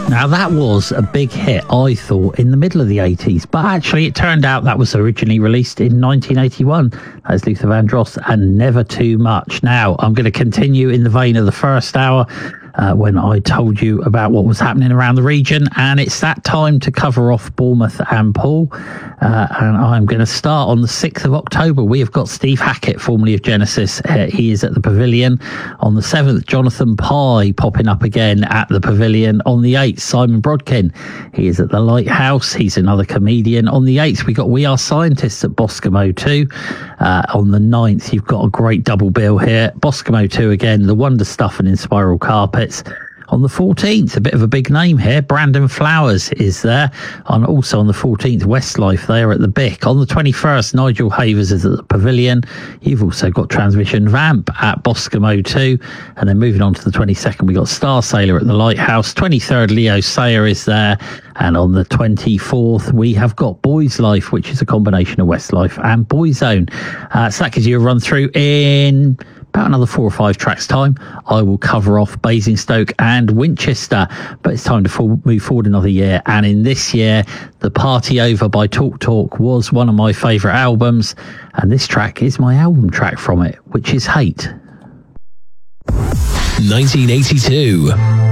Now that was a big hit, I thought, in the middle of the 80s, but actually it turned out that was originally released in 1981. That is Luther Vandross and Never Too Much. Now, I'm going to continue in the vein of the first hour when I told you about what was happening around the region, and it's that time to cover off Bournemouth and Poole, and I'm going to start on the 6th of October. We have got Steve Hackett, formerly of Genesis. He is at the Pavilion. On the 7th, Jonathan Pye popping up again at the Pavilion. On the 8th, Simon Brodkin. He is at the Lighthouse. He's another comedian. On the 8th, we got We Are Scientists at Boscombe O2. On the 9th, you've got a great double bill here. Boscombe O2 again, The Wonder Stuff and In Spiral Carpets. On the 14th, a bit of a big name here, Brandon Flowers is there. And also on the 14th, Westlife, they are at the Bic. On the 21st, Nigel Havers is at the Pavilion. You've also got Transmission Vamp at Boscombe O2. And then moving on to the 22nd, we got Star Sailor at the Lighthouse. 23rd, Leo Sayer is there. And on the 24th, we have got Boys Life, which is a combination of Westlife and Boyzone. So that gives you a run through in about another 4 or 5 tracks time. I will cover off Basingstoke and Winchester, but it's time to move forward another year. And in this year, The Party Over by Talk Talk was one of my favourite albums, and this track is my album track from it, which is Hate. 1982.